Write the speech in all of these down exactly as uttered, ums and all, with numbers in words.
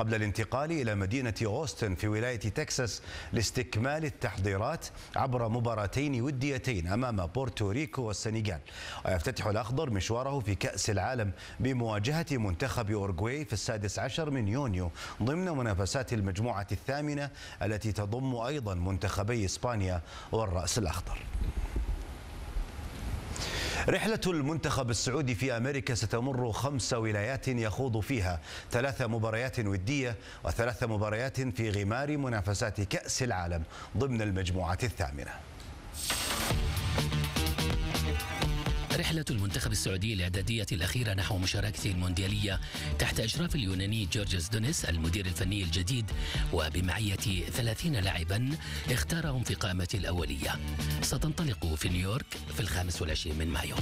قبل الانتقال إلى مدينة أوستن في ولاية تكساس لاستكمال التحضيرات عبر مباراتين وديتين أمام بورتوريكو والسنغال. ويفتتح الأخضر مشواره في كأس العالم بمواجهة منتخب أورجواي في السادس عشر من يونيو ضمن منافسات المجموعة الثامنة التي تضم أيضا منتخبي إسبانيا والرأس الأخضر. رحلة المنتخب السعودي في أمريكا ستمر خمس ولايات يخوض فيها ثلاث مباريات ودية وثلاث مباريات في غمار منافسات كأس العالم ضمن المجموعة الثامنة. رحلة المنتخب السعودي الإعدادية الأخيرة نحو مشاركته المونديالية تحت إشراف اليوناني جورجيس دونيس المدير الفني الجديد وبمعية ثلاثين لاعبا اختارهم في قائمة الأولية، ستنطلق في نيويورك في الخامس والعشرين من مايو.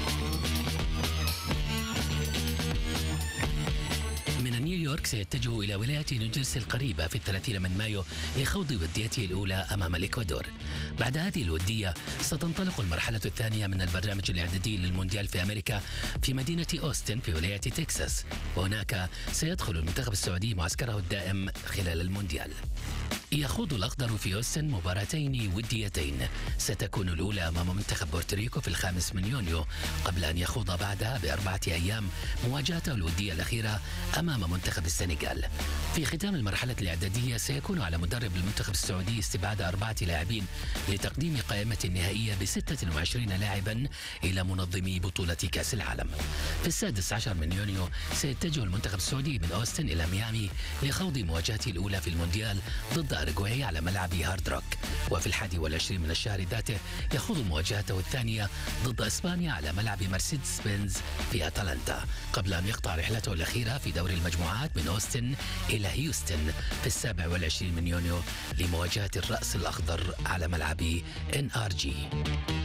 من نيويورك سيتجه إلى ولاية نيوجيرسي القريبة في الثلاثين من مايو لخوض وديته الأولى أمام الإكوادور. بعد هذه الودية ستنطلق المرحلة الثانية من البرنامج الإعدادي للمونديال في أمريكا في مدينة أوستن في ولاية تكساس، وهناك سيدخل المنتخب السعودي معسكره الدائم خلال المونديال. يخوض الأخضر في أوستن مباراتين وديتين، ستكون الأولى أمام منتخب بورتوريكو في الخامس من يونيو قبل أن يخوض بعدها بأربعة أيام مواجهته الودية الأخيرة أمام منتخب السنغال. في ختام المرحلة الإعدادية سيكون على مدرب المنتخب السعودي استبعاد أربعة لاعبين لتقديم قائمة النهائية بستة وعشرين لاعبا إلى منظمي بطولة كأس العالم. في السادس عشر من يونيو سيتجه المنتخب السعودي من أوستن إلى ميامي لخوض مواجهته الأولى في المونديال ضد أورجواي على ملعب هارد روك، وفي الحادي والعشرين من الشهر ذاته يخوض مواجهته الثانية ضد إسبانيا على ملعب مرسيدس بنز في أتلانتا، قبل أن يقطع رحلته الأخيرة في دوري المجموعات من أوستن إلى هيوستن في السابع والعشرين من يونيو لمواجهة الرأس الأخضر على ملعب إن آر جي.